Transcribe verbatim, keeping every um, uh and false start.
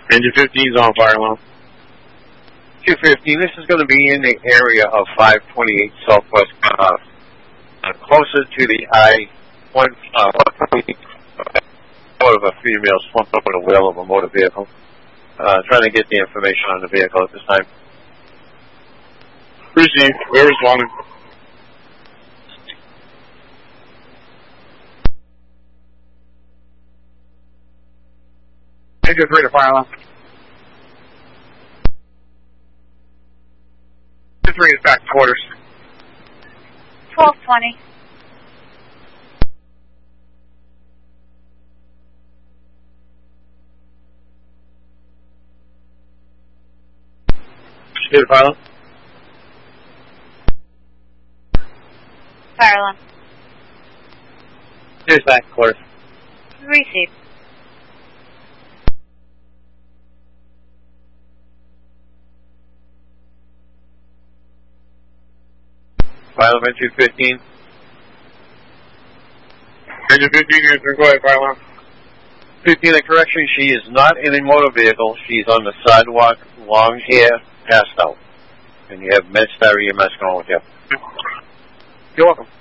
Engine fifteen is on fire alarm. two fifteen, this is going to be in the area of five twenty-eight Southwest, uh, uh, closer to the I one twenty, uh, of a female slumped over the wheel of a motor vehicle. Uh, trying to get the information on the vehicle at this time. Received. We're responding. Engine three to fire alarm. Engine three is back to quarters. twelve twenty. State of fire alarm. Fire alarm. Here's back to quarters. Received. Fire alarm two fifteen. Engine fifteen, answer. Go ahead, fire alarm. fifteen, a correction, she is not in a motor vehicle. She's on the sidewalk, long hair, passed out. And you have MedStar E M S going with you. You're welcome.